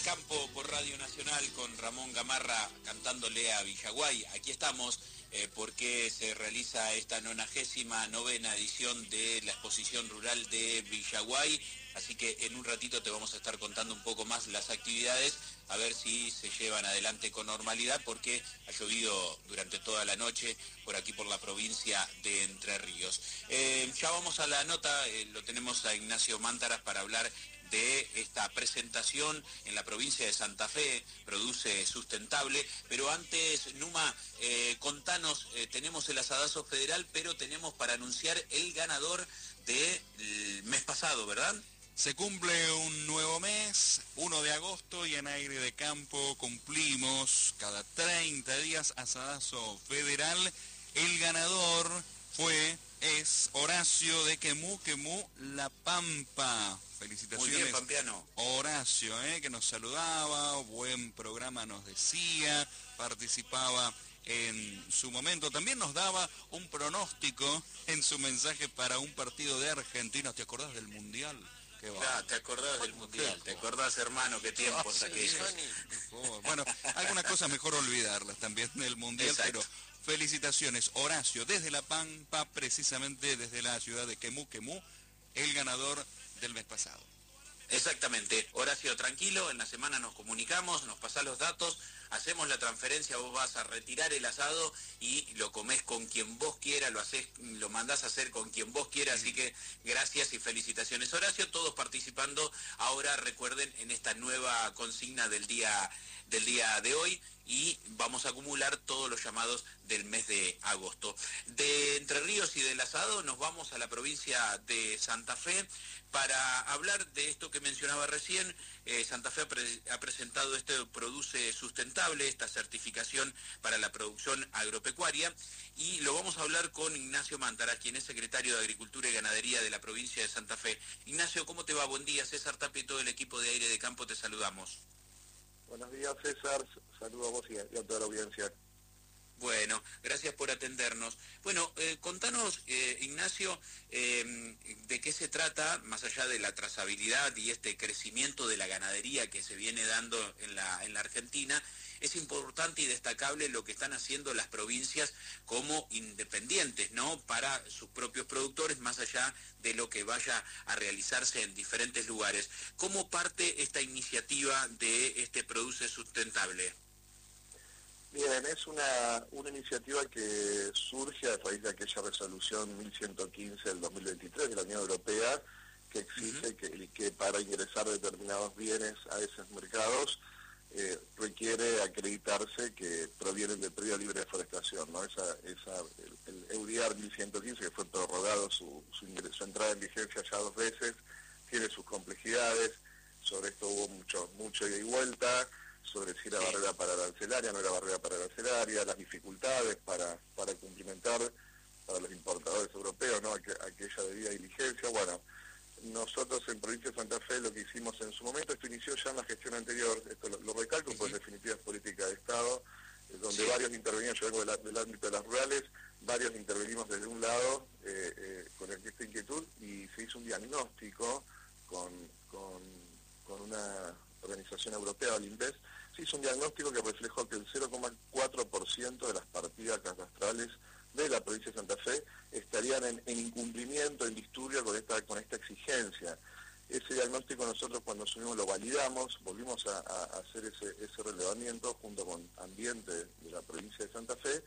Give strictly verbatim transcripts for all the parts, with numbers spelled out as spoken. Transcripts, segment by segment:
de Campo por Radio Nacional con Ramón Gamarra cantándole a Villaguay. Aquí estamos eh, porque se realiza esta nonagésima novena edición de la exposición rural de Villaguay, así que en un ratito te vamos a estar contando un poco más las actividades, a ver si se llevan adelante con normalidad, porque ha llovido durante toda la noche por aquí por la provincia de Entre Ríos. Eh, ya vamos a la nota, eh, lo tenemos a Ignacio Mántaras para hablar de esta presentación en la provincia de Santa Fe, Produce Sustentable. Pero antes, Numa, eh, contanos, eh, tenemos el asadazo federal, pero tenemos para anunciar el ganador del mes pasado, ¿verdad? Se cumple un nuevo mes, primero de agosto, y en Aire de Campo cumplimos cada treinta días asadazo federal. El ganador fue, es Horacio de Quemú, Quemú, La Pampa. Felicitaciones. Muy bien, pampeano. Horacio, eh, que nos saludaba, buen programa nos decía, participaba en su momento. También nos daba un pronóstico en su mensaje para un partido de argentinos. ¿Te acordás del Mundial? Claro, te acordás del Mundial, te acordás, hermano, qué tiempos aquellos. Bueno, algunas cosas mejor olvidarlas también del Mundial. Exacto. Pero felicitaciones, Horacio, desde La Pampa, precisamente desde la ciudad de Quemú, Quemú, el ganador del mes pasado. Exactamente, Horacio, tranquilo, en la semana nos comunicamos, nos pasás los datos, hacemos la transferencia, vos vas a retirar el asado y lo comés con quien vos quieras, lo hacés, lo mandás a hacer con quien vos quieras, así que gracias y felicitaciones, Horacio, todos participando ahora, recuerden, en esta nueva consigna del día, del día de hoy, y vamos a acumular todos los llamados del mes de agosto. De Entre Ríos y del asado nos vamos a la provincia de Santa Fe para hablar de esto que mencionaba recién. eh, Santa Fe ha, pre ha presentado este Produce Sustentable, esta certificación para la producción agropecuaria, y lo vamos a hablar con Ignacio Mántaras, quien es secretario de Agricultura y Ganadería de la provincia de Santa Fe. Ignacio, ¿cómo te va? Buen día. César Tapia y todo el equipo de Aire de Campo te saludamos. Buenos días, César. Saludo a vos y a, y a toda la audiencia. Bueno, gracias por atendernos. Bueno, eh, contanos, eh, Ignacio, eh, de qué se trata, más allá de la trazabilidad y este crecimiento de la ganadería que se viene dando en la, en la Argentina. Es importante y destacable lo que están haciendo las provincias como independientes, ¿no?, para sus propios productores, más allá de lo que vaya a realizarse en diferentes lugares. ¿Cómo parte esta iniciativa de este Produce Sustentable? Bien, es una, una iniciativa que surge a raíz de aquella resolución mil ciento quince del dos mil veintitrés de la Unión Europea, que exige uh-huh. que, que para ingresar determinados bienes a esos mercados eh, requiere acreditarse que provienen del periodo libre de deforestación, ¿no? Esa, esa, el, el EUDIAR mil ciento quince, que fue prorrogado su, su, ingreso, su entrada en vigencia ya dos veces, tiene sus complejidades. Sobre esto hubo mucho, mucho ida y vuelta, sobre si era barrera para arancelaria, no era barrera para arancelaria, las dificultades para, para cumplimentar para los importadores europeos, ¿no?, Aqu aquella debida diligencia. Bueno, nosotros en Provincia de Santa Fe lo que hicimos en su momento, esto inició ya en la gestión anterior, esto lo, lo recalco, pues en definitiva es política de Estado, eh, donde sí. varios intervenían, yo vengo del, del ámbito de las rurales, varios intervenimos desde un lado eh, eh, con esta inquietud, y se hizo un diagnóstico con, con, con una organización europea, el INVES, se hizo un diagnóstico que reflejó que el cero coma cuatro por ciento de las partidas catastrales de la provincia de Santa Fe estarían en, en incumplimiento, en disturbio con esta, con esta exigencia. Ese diagnóstico nosotros cuando subimos lo validamos, volvimos a, a hacer ese, ese relevamiento junto con Ambiente de la provincia de Santa Fe,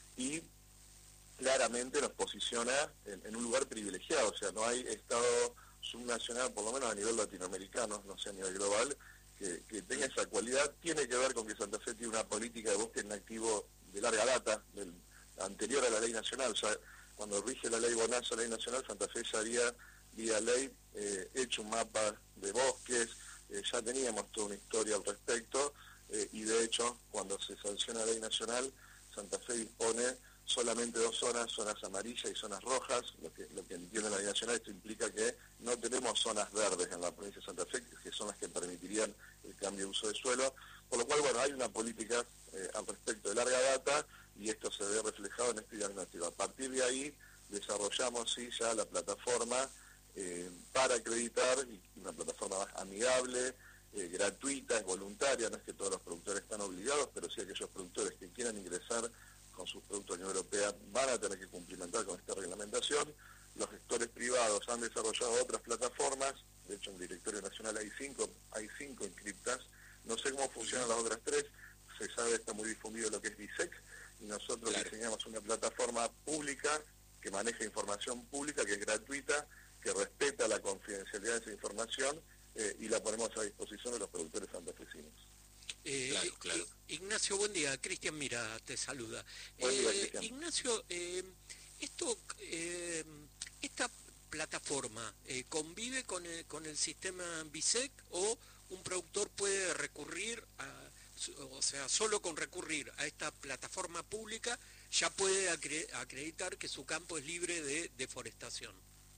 y claramente nos posiciona en, en un lugar privilegiado, o sea, no hay estado subnacional, por lo menos a nivel latinoamericano, no sé, a nivel global, que, que tenga esa cualidad. Tiene que ver con que Santa Fe tiene una política de bosque en activo de larga data, del, anterior a la ley nacional. O sea, cuando rige la ley Bonazo, la ley nacional, Santa Fe ya había, vía ley, eh, hecho un mapa de bosques, eh, ya teníamos toda una historia al respecto, eh, y de hecho, cuando se sanciona la ley nacional, Santa Fe dispone solamente dos zonas, zonas amarillas y zonas rojas. Lo que, lo que entiende la ley nacional, esto implica que no tenemos zonas verdes en la provincia de Santa Fe, que son las que permitirían el cambio de uso de suelo, por lo cual, bueno, hay una política eh, al respecto de larga data, y esto se ve reflejado en este diagnóstico. A partir de ahí desarrollamos sí ya la plataforma eh, para acreditar, y una plataforma más amigable, eh, gratuita, es voluntaria, no es que todos los productores están obligados, pero sí aquellos productores que quieran ingresar con sus productos a la Unión Europea van a tener que cumplimentar con esta reglamentación. Los gestores privados han desarrollado otras plataformas, de hecho en el directorio nacional hay cinco, hay cinco inscriptas, no sé cómo funcionan las otras tres, se sabe, está muy difundido lo que es BISEC, y nosotros claro. diseñamos una plataforma pública que maneja información pública, que es gratuita, que respeta la confidencialidad de esa información eh, y la ponemos a disposición de los productores santafesinos. Eh, claro, claro. Ignacio, buen día. Cristian Mira te saluda. Buen día, eh, Ignacio, eh, esto, eh, esta plataforma eh, convive con el, con el sistema BISEC o un productor puede recurrir a, o sea, solo con recurrir a esta plataforma pública ya puede acreditar que su campo es libre de deforestación?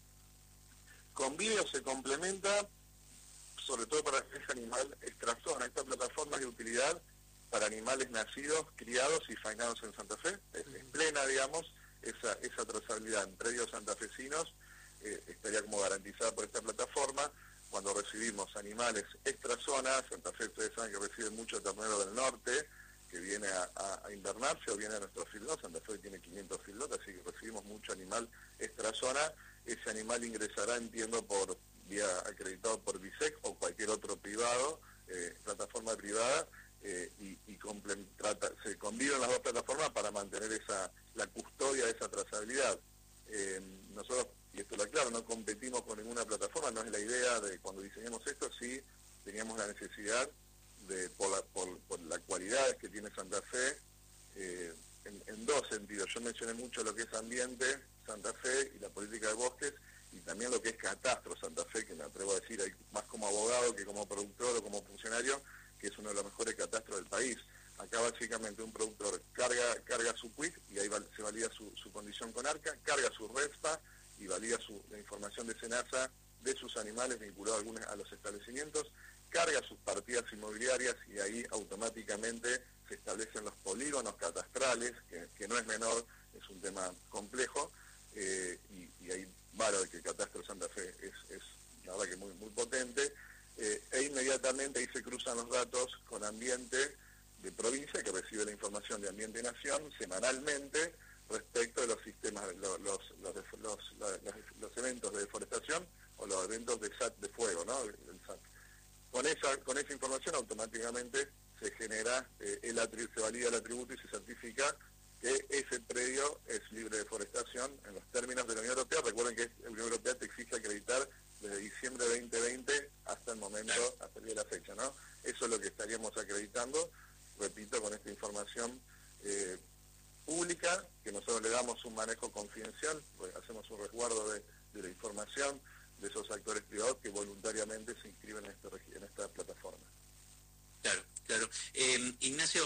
Convive o se complementa, sobre todo para el animal extrazona. Esta plataforma es de utilidad para animales nacidos, criados y faenados en Santa Fe. Es, es plena, digamos, esa, esa trazabilidad en predios santafesinos eh, estaría como garantizada por esta plataforma. Cuando recibimos animales extrazona, Santa Fe, ustedes saben que recibe mucho ternero del norte, que viene a, a, a invernarse o viene a nuestro feedlot. Santa Fe tiene quinientos feedlot, así que recibimos mucho animal extrazona. Ese animal ingresará, entiendo, por vía acreditado por BISEC o cualquier otro privado, eh, plataforma privada, eh, y, y trata, se conviven las dos plataformas para mantener esa la custodia de esa trazabilidad. Eh, nosotros, y esto lo aclaro, no competimos con ninguna plataforma, no es la idea de cuando diseñamos esto, sí teníamos la necesidad de, por la, por, por la cualidad que tiene Santa Fe, eh, en, en dos sentidos. Yo mencioné mucho lo que es ambiente, Santa Fe y la política de bosques, y también lo que es catastro Santa Fe, que me atrevo a decir, hay más como abogado que como productor o como funcionario, que es uno de los mejores catastros del país. Acá básicamente un productor carga carga su quit y ahí se valida su, su condición con ARCA, carga su RESPA y valida su, la información de SENASA de sus animales vinculados a, algunos, a los establecimientos, carga sus partidas inmobiliarias y ahí automáticamente se establecen los polígonos catastrales, que, que no es menor, es un tema complejo, eh, y, y ahí vale que el catastro Santa Fe es, es la verdad que muy, muy potente, eh, e inmediatamente ahí se cruzan los datos con ambiente de provincia, que recibe la información de Ambiente y Nación semanalmente respecto de los sistemas, los, los, los, los, los, los eventos de deforestación o los eventos de S A T de fuego, ¿no? El S A T. Con esa, con esa información automáticamente se genera, eh, el se valida el atributo y se certifica que ese predio es libre de deforestación en los términos de la Unión Europea. Recuerden que la Unión Europea te exige acreditar desde diciembre de veinte veinte hasta el momento, hasta el día de la fecha, ¿no? Eso es lo que estaríamos acreditando, repito, con esta información eh, pública, que nosotros le damos un manejo confidencial, pues hacemos un resguardo de, de la información de esos actores privados que voluntariamente se inscriben en, este, en esta plataforma. Claro, claro. Eh, Ignacio,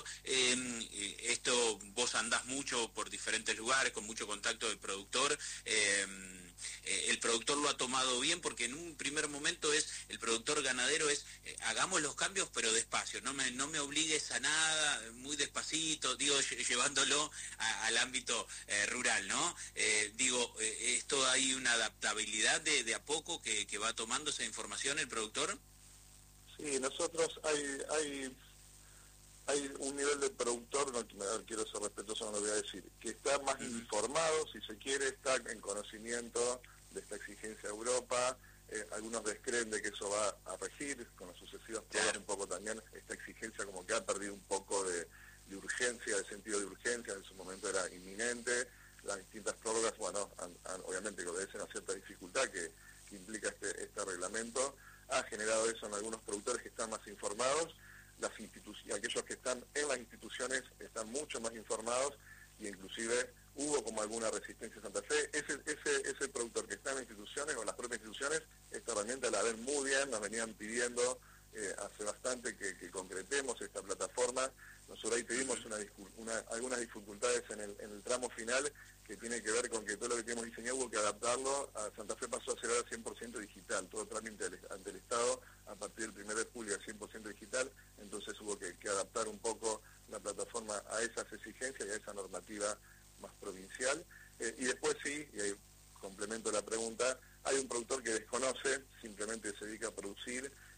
eh, esto vos andás mucho por diferentes lugares, con mucho contacto del productor. Eh, eh, el productor lo ha tomado bien porque en un primer momento es, el productor ganadero es, eh, hagamos los cambios pero despacio, no me, no me obligues a nada, muy despacito, digo, llevándolo a, al ámbito eh, rural, ¿no? Eh, digo, eh, ¿esto hay una adaptabilidad de, de a poco que, que va tomando esa información el productor? Sí, nosotros hay hay hay un nivel de productor, no quiero ser respetuoso, no lo voy a decir, que está más uh-huh. informado, si se quiere, está en conocimiento de esta exigencia de Europa, eh, algunos descreen de que eso va a regir, con los sucesivos pruebas un poco también, esta exigencia como que ha perdido un poco de, de urgencia, de sentido de urgencia, en su momento era inminente, las distintas prórrogas, bueno, han, han, obviamente que obedecen a cierta dificultad que, que implica este, este reglamento, ha generado eso en algunos productores que están más informados, las instituciones, aquellos que están en las instituciones están mucho más informados y inclusive hubo como alguna resistencia en Santa Fe. Ese, ese, ese productor que está en las instituciones o en las propias instituciones, esta herramienta la ven muy bien, nos venían pidiendo eh, hace bastante que, que concretemos esta plataforma. Nosotros ahí tuvimos una, una, algunas dificultades en el, en el tramo final que tiene que ver con que todo lo que tenemos diseñado hubo que adaptarlo. A Santa Fe pasó a ser ahora cien por ciento digital, todo trámite ante el Estado a partir del primero de julio a cien por ciento digital, entonces hubo que, que adaptar un poco la plataforma a esas exigencias y a esa normativa más provincial. Eh, y después sí, y ahí complemento la pregunta, hay un productor que desconoce, simplemente se dedica a producir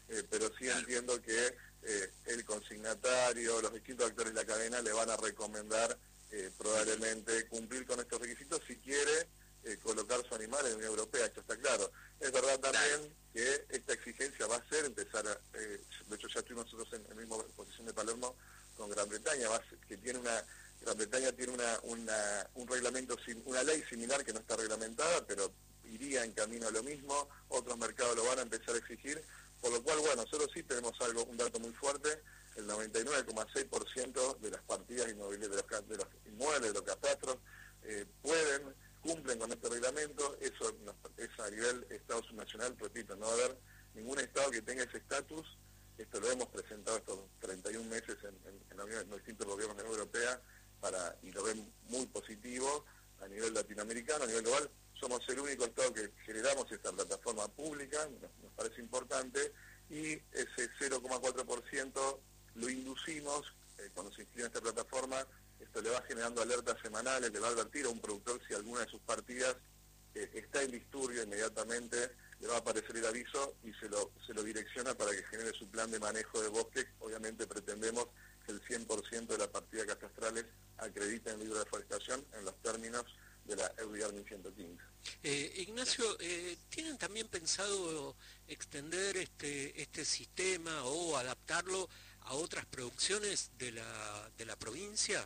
eh, pero sí entiendo que eh, el consignatario, los distintos actores de la cadena le van a recomendar eh, probablemente cumplir con estos requisitos si quiere eh, colocar su animal en la Unión Europea, esto está claro. Es verdad también que esta exigencia va a ser empezar, a, eh, de hecho ya estuvimos nosotros en la misma posición de Palermo con Gran Bretaña, va a ser, que tiene una, Gran Bretaña tiene una, una, un reglamento, una ley similar que no está reglamentada, pero iría en camino a lo mismo, otros mercados lo van a empezar a exigir, por lo cual, bueno, nosotros sí tenemos algo, un dato muy fuerte, el noventa y nueve coma seis por ciento de las partidas inmobiliarias, de los, de los inmuebles, de los catastros, eh, pueden, cumplen con este reglamento, eso es a nivel Estado subnacional, repito, no va a haber ningún Estado que tenga ese estatus, esto lo hemos presentado estos treinta y un meses en, en, en, la Unión, en los distintos gobiernos de la Unión Europea, para, y lo ven muy positivo a nivel latinoamericano, a nivel global. Somos el único Estado que generamos esta plataforma pública, nos, nos parece importante, y ese cero coma cuatro por ciento lo inducimos, eh, cuando se inscribe en esta plataforma, esto le va generando alertas semanales, le va a advertir a un productor si alguna de sus partidas eh, está en disturbio, inmediatamente le va a aparecer el aviso y se lo, se lo direcciona para que genere su plan de manejo de bosque. Obviamente pretendemos que el cien por ciento de las partidas catastrales acrediten el libro de deforestación en los términos de la E U D I A R mil ciento quince. Eh, Ignacio, eh, ¿tienen también pensado extender este, este sistema o adaptarlo a otras producciones de la, de la provincia?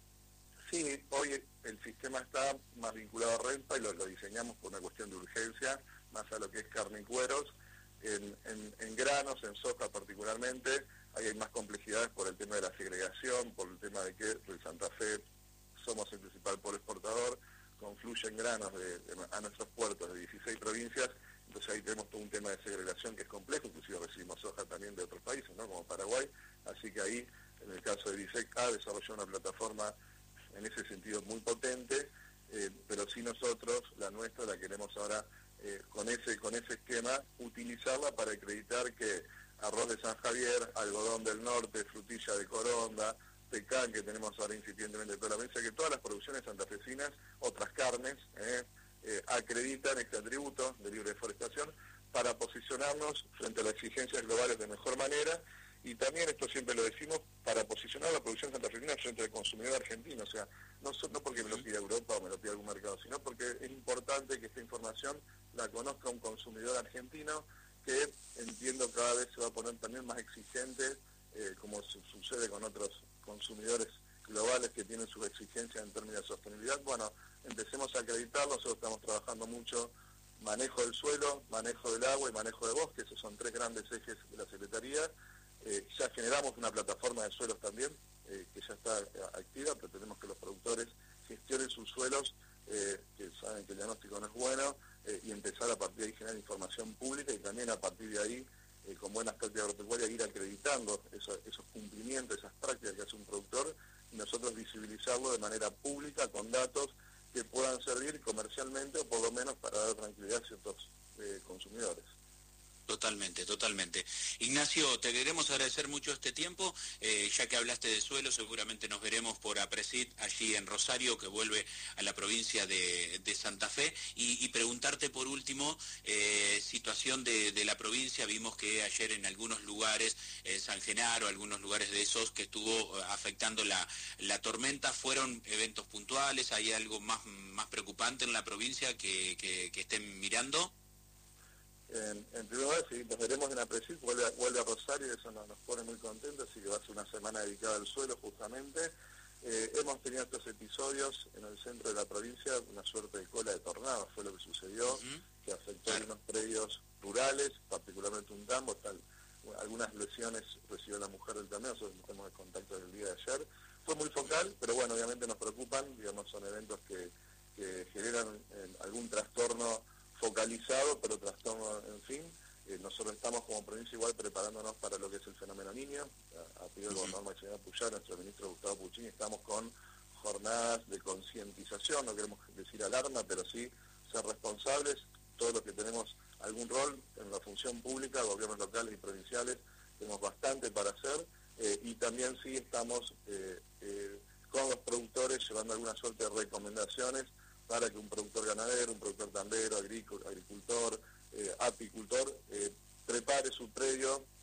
Sí, hoy el sistema está más vinculado a renta y lo, lo diseñamos por una cuestión de urgencia, más a lo que es carne y cueros. En, en, en granos, en soja particularmente, ahí hay más complejidades por el tema de la segregación, por el tema de que en Santa Fe somos el principal polo exportador, confluyen granos de, de, a nuestros puertos de dieciséis provincias, entonces ahí tenemos todo un tema de segregación que es complejo, inclusive recibimos soja también de otros países, ¿no? Como Paraguay, así que ahí, en el caso de BISEC, ha desarrollado una plataforma en ese sentido muy potente, eh, pero sí nosotros, la nuestra, la queremos ahora eh, con ese con ese esquema, utilizarla para acreditar que arroz de San Javier, algodón del norte, frutilla de Coronda, pecan que tenemos ahora incipientemente de toda la provincia, que todas las producciones santafesinas, otras carnes, eh, eh, acreditan este atributo de libre deforestación para posicionarnos frente a las exigencias globales de mejor manera, y también, esto siempre lo decimos, para posicionar la producción santafesina frente al consumidor argentino, o sea, no, no porque me lo pida Europa o me lo pida algún mercado, sino porque es importante que esta información la conozca un consumidor argentino, que entiendo cada vez se va a poner también más exigente, eh, como su, sucede con otros consumidores globales que tienen sus exigencias en términos de sostenibilidad. Bueno, empecemos a acreditarlo, nosotros estamos trabajando mucho manejo del suelo, manejo del agua y manejo de bosque, esos son tres grandes ejes de la Secretaría. Eh, ya generamos una plataforma de suelos también, eh, que ya está eh, activa, pretendemos que los productores gestionen sus suelos, eh, que saben que el diagnóstico no es bueno, eh, y empezar a partir de ahí generar información pública y también a partir de ahí, eh, con buenas prácticas agropecuarias, ir acreditando eso, esos cumplimientos, esas prácticas que hace un productor, y nosotros visibilizarlo de manera pública con datos que puedan servir comercialmente o por lo menos para dar tranquilidad a ciertos eh, consumidores. Totalmente, totalmente. Ignacio, te queremos agradecer mucho este tiempo, eh, ya que hablaste de suelo, seguramente nos veremos por APRESID allí en Rosario, que vuelve a la provincia de, de Santa Fe, y, y preguntarte por último, eh, situación de, de la provincia. Vimos que ayer en algunos lugares, eh, San Genaro, algunos lugares de esos que estuvo afectando la, la tormenta, ¿fueron eventos puntuales? ¿Hay algo más, más preocupante en la provincia que, que, que estén mirando? En, en primer lugar, sí, nos veremos en APRESID, vuelve, vuelve a Rosario, y eso nos, nos pone muy contentos, así que va a ser una semana dedicada al suelo justamente. Eh, hemos tenido estos episodios en el centro de la provincia, una suerte de cola de tornado, fue lo que sucedió, uh-huh. que afectó algunos predios rurales, particularmente un tambo, tal, algunas lesiones recibió la mujer del tambo, nosotros tenemos el contacto del día de ayer. Fue muy focal, pero bueno, obviamente nos preocupan, digamos, son eventos que, que generan eh, algún trastorno focalizado, pero trastorno, en fin. Eh, nosotros estamos como provincia igual preparándonos para lo que es el fenómeno Niño. A, a pedido del gobernador Maximiliano Puyar, nuestro ministro Gustavo Puccini, estamos con jornadas de concientización, no queremos decir alarma, pero sí ser responsables, todos los que tenemos algún rol en la función pública, gobiernos locales y provinciales, tenemos bastante para hacer, eh, y también sí estamos eh, eh, con los productores llevando alguna suerte de recomendaciones para que un productor ganadero, un productor tambero, agricultor, eh, apicultor, eh, prepare su predio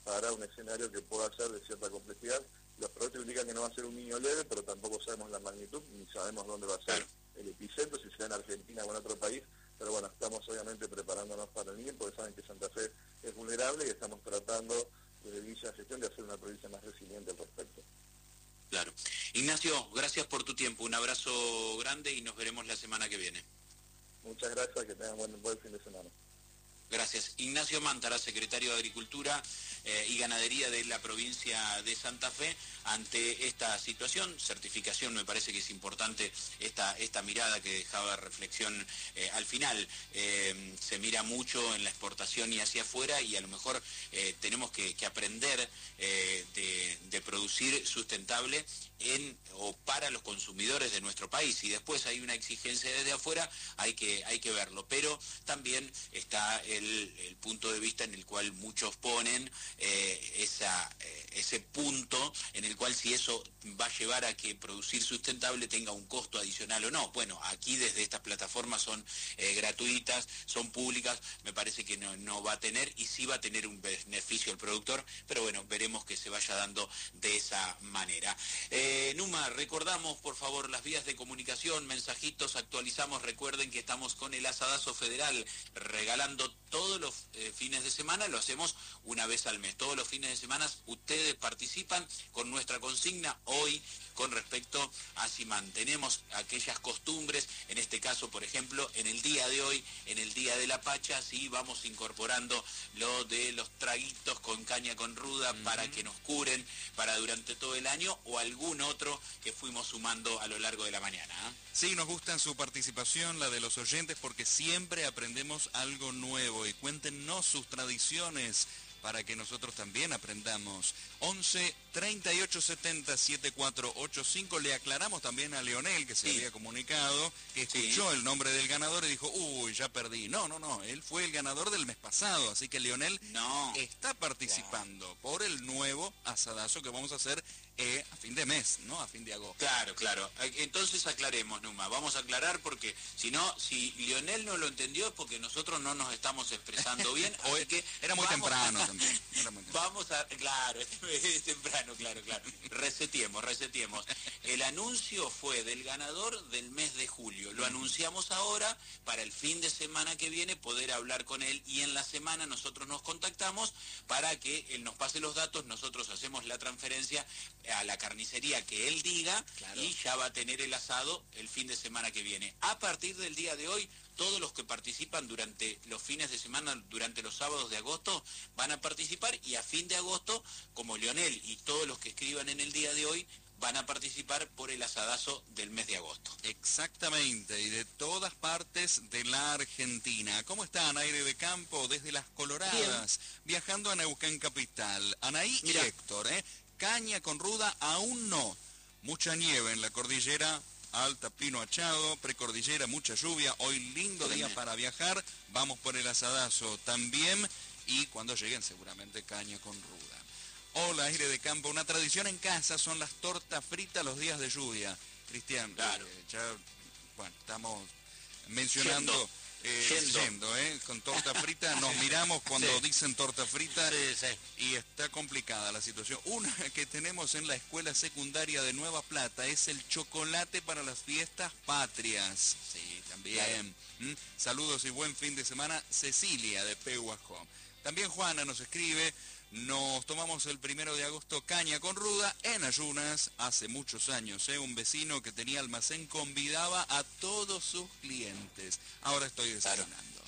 para un escenario que pueda ser de cierta complejidad. Los pronósticos indican que no va a ser un niño leve, pero tampoco sabemos la magnitud, ni sabemos dónde va a ser el epicentro, si será en Argentina o en otro país, pero bueno, estamos obviamente preparándonos para el niño, porque saben que Santa Fe es vulnerable y estamos tratando desde Villa Gestión de hacer una provincia más resiliente al respecto. Claro. Ignacio, gracias por tu tiempo, un abrazo grande y nos veremos la semana que viene. Muchas gracias, que tengan buen, buen fin de semana. Gracias. Ignacio Mántara, secretario de Agricultura eh, y Ganadería de la provincia de Santa Fe, ante esta situación. Certificación, me parece que es importante esta, esta mirada que dejaba reflexión eh, al final. Eh, se mira mucho en la exportación y hacia afuera y a lo mejor eh, tenemos que, que aprender eh, de, de producir sustentable en o para los consumidores de nuestro país. Y después hay una exigencia desde afuera, hay que, hay que verlo. Pero también está el, el punto de vista en el cual muchos ponen eh, esa, eh, ese punto en el cual si eso va a llevar a que producir sustentable tenga un costo adicional o no. Bueno, aquí desde estas plataformas son eh, gratuitas, son públicas, me parece que no, no va a tener y sí va a tener un beneficio el productor, pero bueno, veremos que se vaya dando de esa manera. Eh, Numa, recordamos por favor las vías de comunicación, mensajitos, actualizamos, recuerden que estamos con el Asadazo Federal regalando todos los eh, fines de semana, lo hacemos una vez al mes, todos los fines de semana ustedes participan con nuestra consigna hoy con respecto a si mantenemos aquellas costumbres, en este caso por ejemplo en el día de hoy, en el día de la pacha, si vamos incorporando lo de los traguitos con caña con ruda uh-huh. para que nos curen para durante todo el año o algún otro que fuimos sumando a lo largo de la mañana. ¿eh? Sí, nos gusta su participación, la de los oyentes, porque siempre aprendemos algo nuevo y cuéntenos sus tradiciones para que nosotros también aprendamos. once, treinta y ocho, setenta, setenta y cuatro ochenta y cinco. Le aclaramos también a Leonel, que se sí. había comunicado, que escuchó sí. el nombre del ganador y dijo, uy, ya perdí. No, no, no, él fue el ganador del mes pasado, así que Leonel no. está participando wow. por el nuevo asadazo que vamos a hacer eh, a fin de mes, ¿no? A fin de agosto. Claro, claro. Entonces aclaremos, Numa. Vamos a aclarar porque si no, si Leonel no lo entendió es porque nosotros no nos estamos expresando bien. o así que era muy vamos, temprano también. Era muy temprano. Vamos a, claro, es temprano, claro, claro. Resetiemos, resetiemos. El anuncio fue del ganador del mes de julio. Lo anunciamos ahora para el fin de semana que viene poder hablar con él y en la semana nosotros nos contactamos para que él nos pase los datos, nosotros hacemos la transferencia a la carnicería que él diga claro. y ya va a tener el asado el fin de semana que viene. A partir del día de hoy, todos los que participan durante los fines de semana, durante los sábados de agosto, van a participar y a fin de agosto, como Leonel y todos los que escriban en el día de hoy, van a participar por el asadazo del mes de agosto. Exactamente, y de todas partes de la Argentina. ¿Cómo están? Aire de campo desde Las Coloradas, bien. viajando a Neuquén Capital. Anaí Mira. y Héctor, ¿eh? Caña con ruda aún no. Mucha nieve en la cordillera Alta, Pino Achado, precordillera, mucha lluvia. Hoy lindo día para viajar. Vamos por el asadazo también. Y cuando lleguen seguramente caña con ruda. Hola, Aire de campo. Una tradición en casa son las tortas fritas los días de lluvia. Cristian, claro. eh, ya, bueno, estamos mencionando... Yendo. Eh, yendo. yendo, ¿eh? Con torta frita, nos miramos cuando sí. dicen torta frita sí, sí. y está complicada la situación. Una que tenemos en la escuela secundaria de Nueva Plata es el chocolate para las fiestas patrias. Sí, también. Claro. ¿Mm? Saludos y buen fin de semana, Cecilia de Pehuajó. También Juana nos escribe, nos tomamos el primero de agosto caña con ruda en ayunas, hace muchos años, ¿eh? Un vecino que tenía almacén convidaba a todos sus clientes. Ahora estoy desayunando.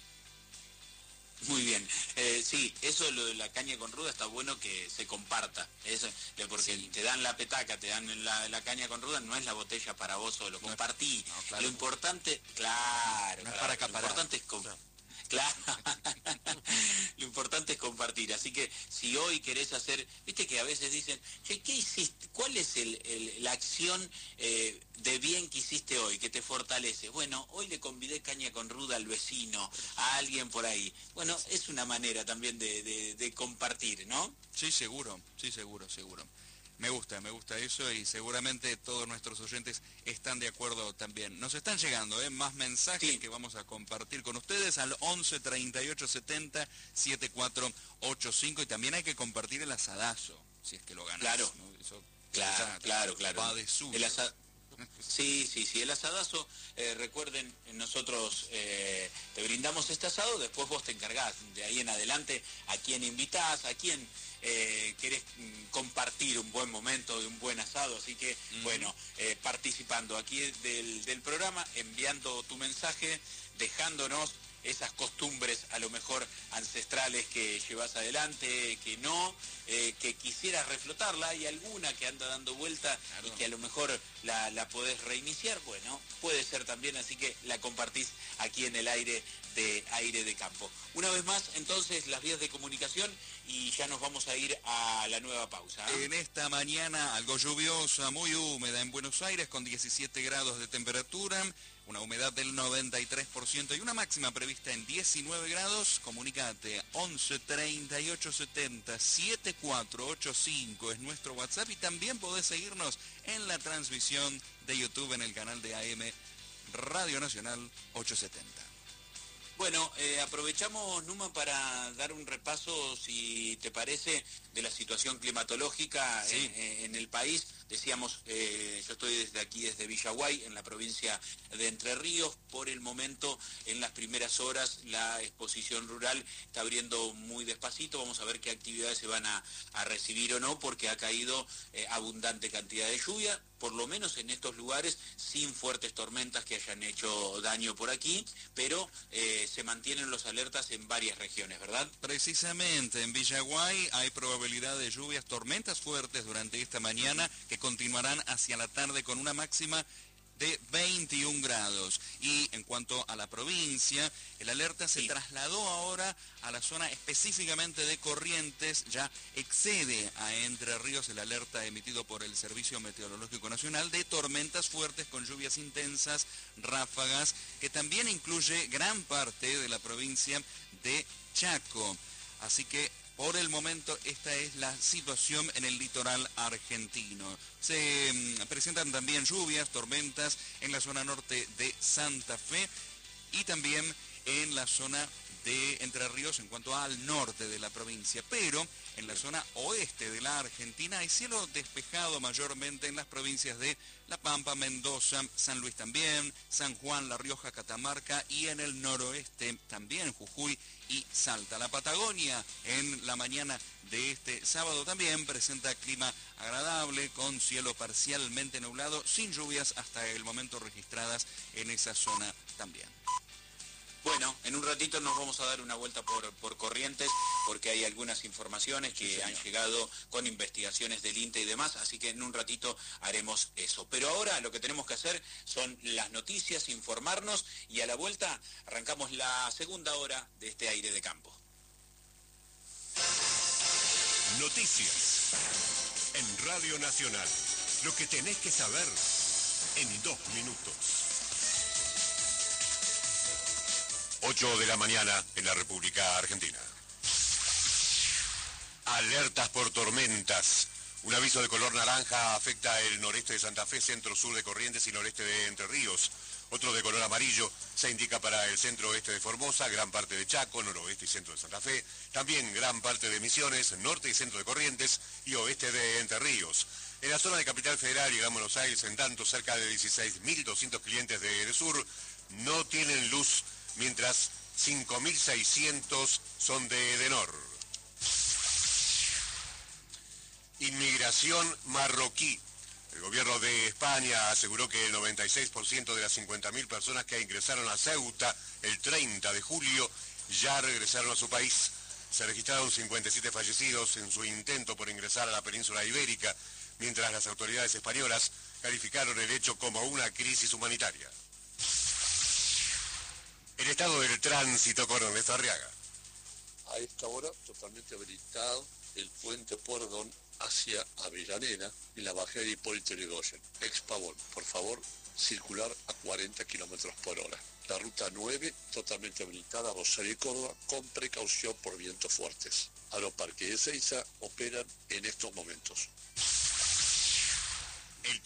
Muy bien. Eh, sí, eso lo de la caña con ruda está bueno que se comparta. Eso, porque sí. te dan la petaca, te dan la, la caña con ruda, no es la botella para vos solo, no, compartí. No, claro. Lo importante, claro, no claro es para acaparar. Lo importante es com- Claro, lo importante es compartir, así que si hoy querés hacer, viste que a veces dicen, che, ¿qué hiciste? ¿Cuál es el, el, la acción eh, de bien que hiciste hoy, que te fortalece? Bueno, hoy le convidé caña con ruda al vecino, a alguien por ahí. Bueno, es una manera también de, de, de compartir, ¿no? Sí, seguro, sí, seguro, seguro. Me gusta, me gusta eso y seguramente todos nuestros oyentes están de acuerdo también. Nos están llegando ¿eh? más mensajes sí. que vamos a compartir con ustedes al once treinta y ocho setenta setenta y cuatro ochenta y cinco y también hay que compartir el asadazo, si es que lo ganas. Claro, ¿no? Eso, claro, ya, claro, claro. Va de suyo. El asa... Sí, sí, sí, el asadazo, eh, recuerden, nosotros eh, te brindamos este asado, después vos te encargás de ahí en adelante a quién invitás, a quién eh, querés mm, compartir un buen momento de un buen asado, así que, uh-huh. bueno, eh, participando aquí del, del programa, enviando tu mensaje, dejándonos esas costumbres a lo mejor ancestrales que llevas adelante, que no, eh, que quisieras reflotarla, hay alguna que anda dando vuelta claro. y que a lo mejor la, la podés reiniciar, bueno, puede ser también, así que la compartís aquí en el aire de aire de campo. Una vez más, entonces, las vías de comunicación y ya nos vamos a ir a la nueva pausa. ¿eh? En esta mañana algo lluviosa, muy húmeda en Buenos Aires, con diecisiete grados de temperatura, una humedad del noventa y tres por ciento y una máxima prevista en diecinueve grados. Comunicate once treinta y ocho setenta setenta y cuatro ochenta y cinco es nuestro WhatsApp y también podés seguirnos en la transmisión de YouTube en el canal de A M Radio Nacional ochocientos setenta. Bueno, eh, aprovechamos, Numa, para dar un repaso, si te parece, de la situación climatológica sí. en, en el país. Decíamos, eh, yo estoy desde aquí, desde Villaguay, en la provincia de Entre Ríos. Por el momento, en las primeras horas, la exposición rural está abriendo muy despacito. Vamos a ver qué actividades se van a, a recibir o no, porque ha caído eh, abundante cantidad de lluvia, por lo menos en estos lugares, sin fuertes tormentas que hayan hecho daño por aquí, pero eh, se mantienen los alertas en varias regiones, ¿verdad? Precisamente, en Villaguay hay probabilidad de lluvias, tormentas fuertes durante esta mañana, que continuarán hacia la tarde con una máxima de veintiún grados. Y en cuanto a la provincia, el alerta se sí. trasladó ahora a la zona específicamente de Corrientes, ya excede a Entre Ríos el alerta emitido por el Servicio Meteorológico Nacional de tormentas fuertes con lluvias intensas, ráfagas, que también incluye gran parte de la provincia de Chaco. Así que por el momento esta es la situación en el litoral argentino. Se um, presentan también lluvias, tormentas en la zona norte de Santa Fe y también en la zona de Entre Ríos en cuanto al norte de la provincia. Pero en la zona oeste de la Argentina hay cielo despejado mayormente en las provincias de La Pampa, Mendoza, San Luis también, San Juan, La Rioja, Catamarca y en el noroeste también Jujuy y Salta. La Patagonia en la mañana de este sábado también presenta clima agradable con cielo parcialmente nublado, sin lluvias hasta el momento registradas en esa zona también. Bueno, en un ratito nos vamos a dar una vuelta por, por Corrientes, porque hay algunas informaciones que sí, han llegado con investigaciones del INTE y demás, así que en un ratito haremos eso. Pero ahora lo que tenemos que hacer son las noticias, informarnos, y a la vuelta arrancamos la segunda hora de este aire de campo. Noticias en Radio Nacional. Lo que tenés que saber en dos minutos. ocho de la mañana en la República Argentina. Alertas por tormentas. Un aviso de color naranja afecta el noreste de Santa Fe, centro-sur de Corrientes y noreste de Entre Ríos. Otro de color amarillo se indica para el centro-oeste de Formosa, gran parte de Chaco, noroeste y centro de Santa Fe. También gran parte de Misiones, norte y centro de Corrientes y oeste de Entre Ríos. En la zona de Capital Federal y Gran Buenos Aires, en tanto, cerca de dieciséis mil doscientos clientes de Edesur no tienen luz, mientras cinco mil seiscientos son de Edenor. Inmigración marroquí. El gobierno de España aseguró que el noventa y seis por ciento de las cincuenta mil personas que ingresaron a Ceuta el treinta de julio ya regresaron a su país. Se registraron cincuenta y siete fallecidos en su intento por ingresar a la península ibérica, mientras las autoridades españolas calificaron el hecho como una crisis humanitaria. El estado del tránsito con Ernesto Arriaga. A esta hora totalmente habilitado el puente Pueyrredón hacia Avellaneda y la bajada de Hipólito Yrigoyen. Ex Pavón, por favor, circular a cuarenta kilómetros por hora. La ruta nueve totalmente habilitada a Rosario y Córdoba con precaución por vientos fuertes. Aeroparque de Ezeiza operan en estos momentos.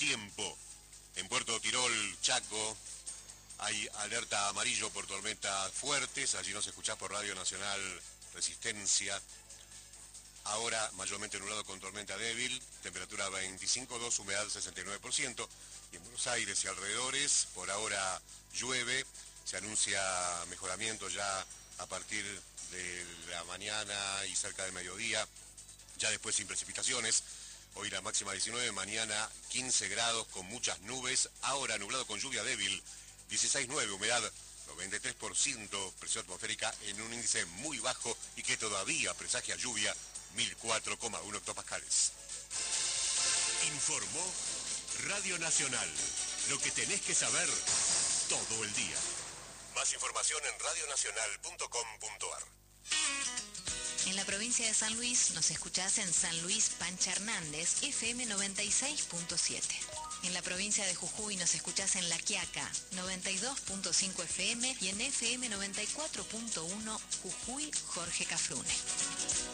tiempo. En Puerto Tirol, Chaco, hay alerta amarillo por tormentas fuertes. Allí nos escuchás por Radio Nacional Resistencia. Ahora mayormente nublado con tormenta débil, temperatura veinticinco grados dos, humedad sesenta y nueve por ciento. Y en Buenos Aires y alrededores, por ahora llueve. Se anuncia mejoramiento ya a partir de la mañana y cerca del mediodía. Ya después sin precipitaciones. Hoy la máxima diecinueve, mañana quince grados con muchas nubes. Ahora nublado con lluvia débil, dieciséis nueve, humedad noventa y tres por ciento, presión atmosférica en un índice muy bajo y que todavía presagia lluvia, mil cuatro coma uno hectopascales. Informó Radio Nacional. Lo que tenés que saber todo el día. Más información en radionacional punto com punto ar. En la provincia de San Luis nos escuchás en San Luis Pancha Hernández, F M noventa y seis punto siete. En la provincia de Jujuy nos escuchás en La Quiaca, noventa y dos punto cinco F M y en F M noventa y cuatro punto uno Jujuy Jorge Cafrune.